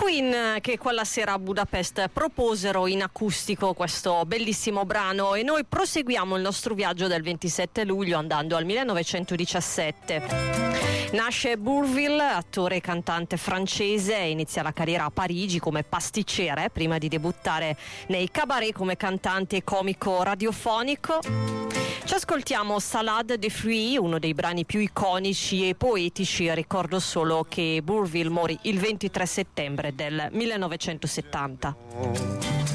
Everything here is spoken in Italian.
Queen, che quella sera a Budapest proposero in acustico questo bellissimo brano, e noi proseguiamo il nostro viaggio del 27 luglio andando al 1917. Nasce Bourvil, attore e cantante francese, e inizia la carriera a Parigi come pasticcere prima di debuttare nei cabaret come cantante e comico radiofonico. Ci ascoltiamo Salade de Fruits, uno dei brani più iconici e poetici. Ricordo solo che Bourvil morì il 23 settembre del 1970.